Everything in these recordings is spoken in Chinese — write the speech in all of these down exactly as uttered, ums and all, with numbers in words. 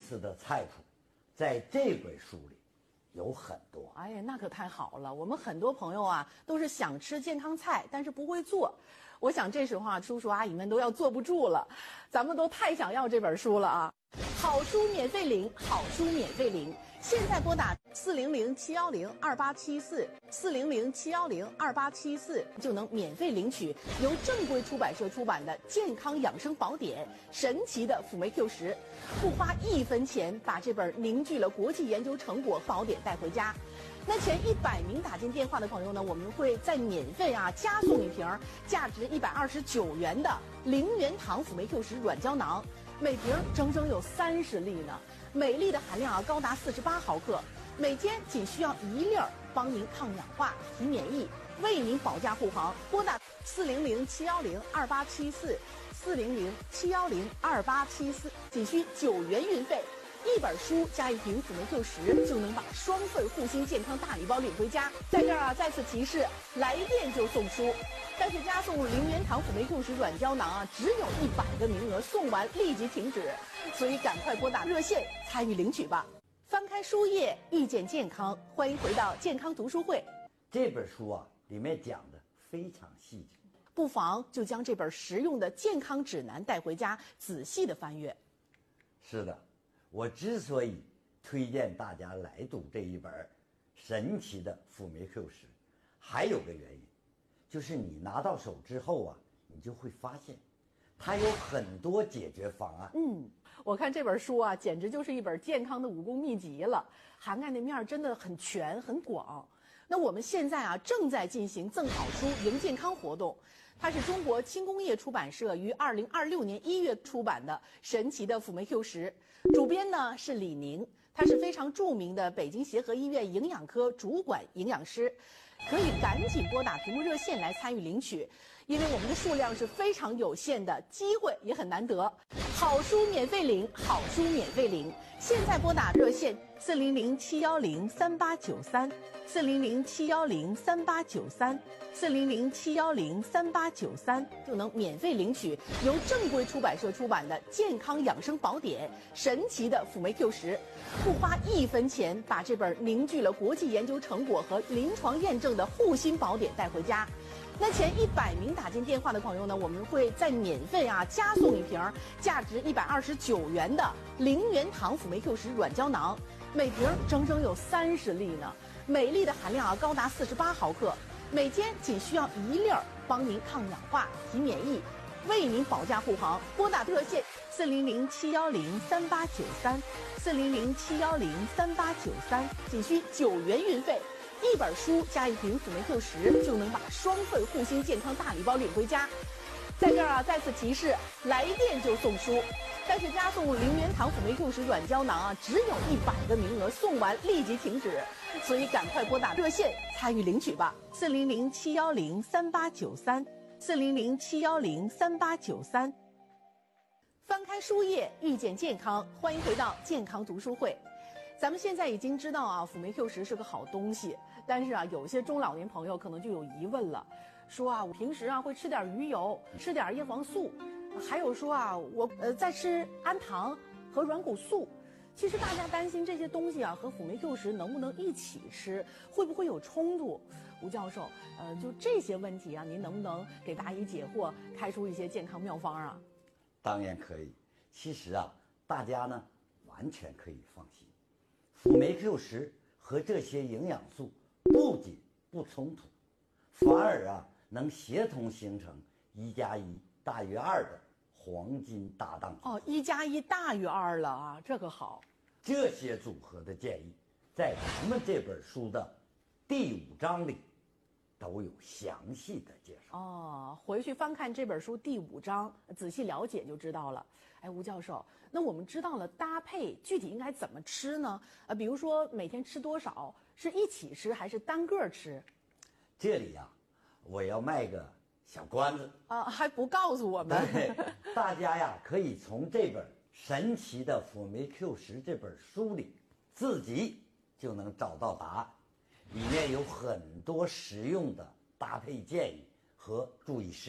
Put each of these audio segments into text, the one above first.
思的菜谱，在这本书里有很多。 哎呀，那可太好了！我们很多朋友啊，都是想吃健康菜，但是不会做。我想这时候啊，叔叔阿姨们都要坐不住了，咱们都太想要这本书了啊！好书免费领，好书免费领。现在拨打四零零七幺零二八七四四零零七幺零二八七四，就能免费领取由正规出版社出版的健康养生宝典《神奇的辅酶 Q 十》，不花一分钱，把这本凝聚了国际研究成果宝典带回家。那前一百名打进电话的朋友呢，我们会再免费啊加送一瓶价值一百二十九元的零元糖辅酶 Q 十软胶囊，每瓶整整有三十粒呢。每粒的含量啊高达四十八毫克，每天仅需要一粒儿，帮您抗氧化、提免疫，为您保驾护航。拨打四零零七幺零二八七四四零零七幺零二八七四，仅需九元运费。一本书加一瓶辅酶 Q 十，就能把双份护心健康大礼包领回家。在这儿啊，再次提示：来电就送书，但是加送零元糖辅酶 Q 十软胶囊啊，只有一百个名额，送完立即停止，所以赶快拨打热线参与领取吧。翻开书页，遇见健康，欢迎回到健康读书会。 这本书啊，里面讲的非常细致， 不妨就将这本实用的健康指南带回家，仔细的翻阅。 是的。我之所以推荐大家来读这一本神奇的辅酶 Q 十，还有个原因，就是你拿到手之后啊，你就会发现它有很多解决方案。 嗯，我看这本书啊，简直就是一本健康的武功秘籍了，涵盖的面真的很全很广。那我们现在啊，正在进行赠好书赢健康活动，它是中国轻工业出版社于二零二六年一月出版的《神奇的辅酶 Q 十》，主编呢是李宁，他是非常著名的北京协和医院营养科主管营养师，可以赶紧拨打屏幕热线来参与领取，因为我们的数量是非常有限的，机会也很难得。好书免费领，好书免费领，现在拨打热线四零零七幺零三八九三。四零零七幺零三八九三，四零零七幺零三八九三，就能免费领取由正规出版社出版的健康养生宝典《神奇的辅酶 Q 十》，不花一分钱，把这本凝聚了国际研究成果和临床验证的护心宝典带回家。那前一百名打进电话的朋友呢，我们会再免费啊加送一瓶价值一百二十九元的零元糖辅酶 Q 十软胶囊，每瓶整整有三十粒呢。每粒的含量啊高达四十八毫克，每天仅需要一粒儿，帮您抗氧化、提免疫，为您保驾护航。拨打热线四零零七幺零三八九三四零零七幺零三八九三，仅需九元运费。一本书加一瓶辅酶 Q 十，就能把双份护心健康大礼包领回家。在这儿啊，再次提示：来电就送书，但是加送零元糖辅酶 Q 十软胶囊啊，只有一百个名额，送完立即停止，所以赶快拨打热线参与领取吧。四零零七幺零三八九三，四零零七幺零三八九三。翻开书页，遇见健康，欢迎回到健康读书会。咱们现在已经知道啊，辅酶 Q 十是个好东西，但是啊，有些中老年朋友可能就有疑问了，说啊，我平时啊会吃点鱼油，吃点叶黄素，还有说啊，我呃在吃氨糖和软骨素。其实大家担心这些东西啊和辅酶 Q 十能不能一起吃，会不会有冲突？吴教授，呃，就这些问题啊，您能不能给答疑解惑，开出一些健康妙方啊？ 当然可以。其实啊，大家呢完全可以放心。辅酶 Q 十和这些营养素不仅不冲突，反而啊能协同形成一加一大于二的黄金搭档组合。 哦，一加一大于二了啊，这个好。 这些组合的建议，在咱们这本书的第五章里都有详细的介绍。 哦，回去翻看这本书第五章，仔细了解就知道了。哎，吴教授，那我们知道了搭配，具体应该怎么吃呢？呃，比如说每天吃多少，是一起吃还是单个吃？ 这里呀、啊，我要卖个小关子啊，还不告诉我们？ 对，大家呀可以从这本神奇的辅酶 Q 十这本书里自己就能找到答案，里面有很多实用的搭配建议和注意事项。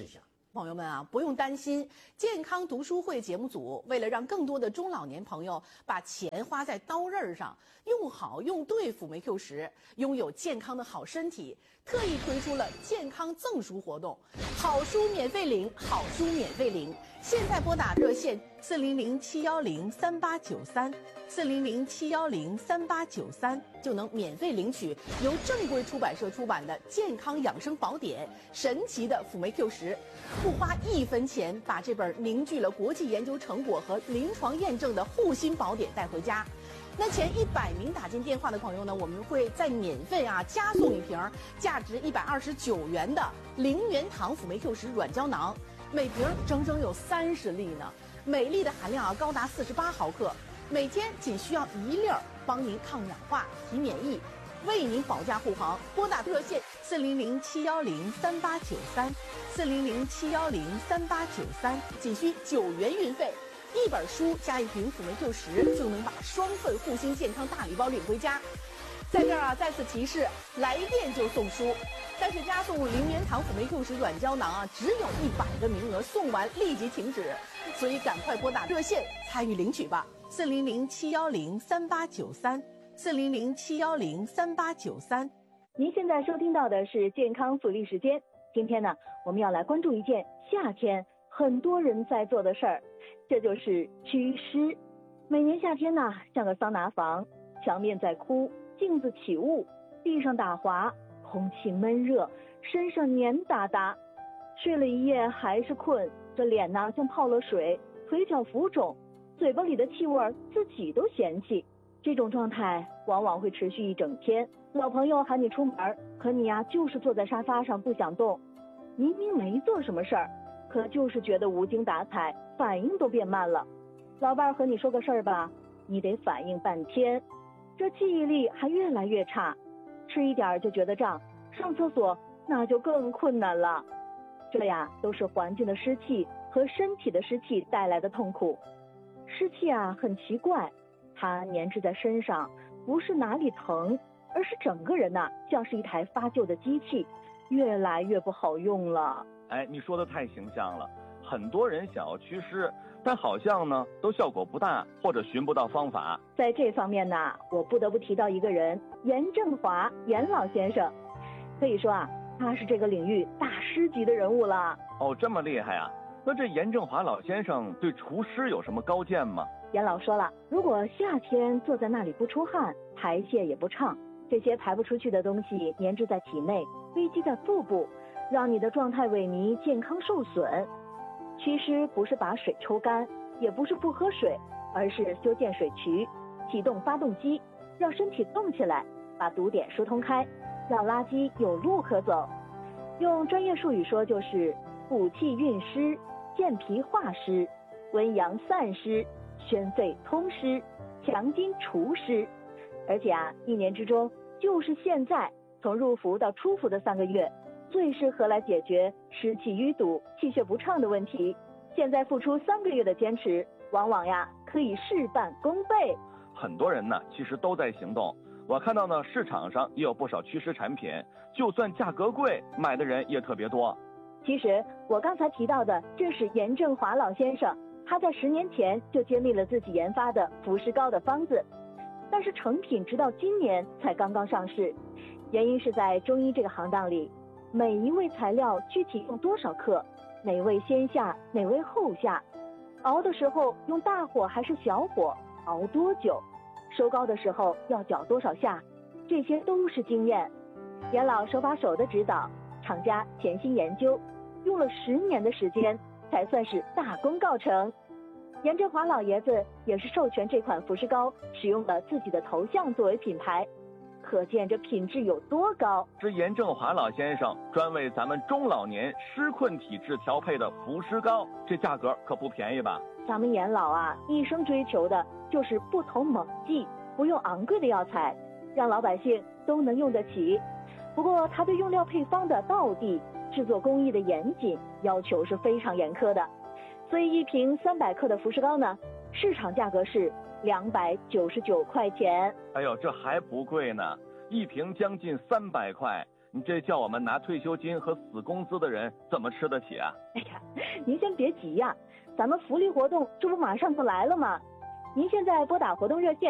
朋友们啊，不用担心，健康读书会节目组为了让更多的中老年朋友把钱花在刀刃上，用好用对辅酶 Q 十，拥有健康的好身体，特意推出了健康赠书活动，好书免费领，好书免费领。现在拨打热线四零零七幺零三八九三，四零零七幺零三八九三，就能免费领取由正规出版社出版的健康养生宝典《神奇的辅酶 Q 十》，不花一分钱，把这本凝聚了国际研究成果和临床验证的护心宝典带回家。那前一百名打进电话的朋友呢，我们会再免费啊加送一瓶价值一百二十九元的零元堂辅酶 Q 十软胶囊，每瓶整整有三十粒呢，每粒的含量啊高达四十八毫克，每天仅需要一粒儿，帮您抗氧化、提免疫，为您保驾护航。拨打热线四零零七幺零三八九三，四零零七幺零三八九三，仅需九元运费。一本书加一瓶辅酶 Q 十，就能把双份护心健康大礼包领回家。在这儿啊，再次提示，来电就送书，但是加送零元堂辅酶 Q 十软胶囊啊，只有一百个名额，送完立即停止，所以赶快拨打热线参与领取吧。四零零七幺零三八九三，四零零七幺零三八九三。 您现在收听到的是健康福利时间。今天呢，我们要来关注一件夏天很多人在做的事儿，这就是祛湿。每年夏天呢，像个桑拿房，墙面在哭，镜子起雾，地上打滑，空气闷热，身上黏哒哒，睡了一夜还是困，这脸呢像泡了水，腿脚浮肿，嘴巴里的气味自己都嫌弃。这种状态往往会持续一整天，老朋友喊你出门，可你呀就是坐在沙发上不想动，明明没做什么事儿，可就是觉得无精打采，反应都变慢了。老伴儿和你说个事儿吧，你得反应半天，这记忆力还越来越差，吃一点就觉得胀，上厕所那就更困难了。这呀都是环境的湿气和身体的湿气带来的痛苦。湿气啊很奇怪，它粘滞在身上，不是哪里疼，而是整个人呐、啊、像是一台发旧的机器，越来越不好用了。 哎，你说的太形象了，很多人想要祛湿，但好像呢都效果不大，或者寻不到方法。 在这方面呢，我不得不提到一个人，严正华严老先生。可以说啊，他是这个领域大师级的人物了。 哦，这么厉害啊？那这严正华老先生对除湿有什么高见吗？ 严老说了，如果夏天坐在那里不出汗，排泄也不畅，这些排不出去的东西粘滞在体内，堆积在腹部，让你的状态萎靡，健康受损。祛湿不是把水抽干，也不是不喝水，而是修建水渠，启动发动机，让身体动起来，把堵点疏通开，让垃圾有路可走。用专业术语说，就是补气运湿，健脾化湿，温阳散湿，宣肺通湿，强筋除湿。而且啊，一年之中，就是现在从入伏到出伏的三个月，最适合来解决湿气淤堵、气血不畅的问题。现在付出三个月的坚持，往往呀可以事半功倍。 很多人呢其实都在行动，我看到呢市场上也有不少祛湿产品，就算价格贵，买的人也特别多。 其实我刚才提到的正是严正华老先生，他在十年前就揭秘了自己研发的服湿膏的方子，但是成品直到今年才刚刚上市。原因是在中医这个行当里，每一味材料具体用多少克，哪味先下，哪味后下，熬的时候用大火还是小火，熬多久，收膏的时候要搅多少下，这些都是经验。严老手把手的指导，厂家潜心研究，用了十年的时间才算是大功告成。严正华老爷子也是授权这款服湿膏使用了自己的头像作为品牌，可见这品质有多高。 这严正华老先生专为咱们中老年湿困体质调配的服湿膏，这价格可不便宜吧？ 咱们严老啊，一生追求的就是不投猛剂，不用昂贵的药材，让老百姓都能用得起。不过他对用料配方的道地、制作工艺的严谨要求是非常严苛的，所以一瓶三百克的服湿膏呢，市场价格是两百九十九块钱。 哎呦，这还不贵呢，一瓶将近三百块， 你这叫我们拿退休金和死工资的人怎么吃得起啊？ 哎呀，您先别急呀，咱们福利活动这不马上就来了吗？您现在拨打活动热线